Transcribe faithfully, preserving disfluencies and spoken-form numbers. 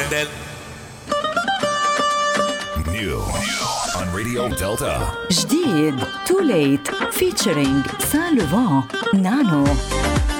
New on Radio Delta. جديد Too Late featuring Saint Laurent Nano.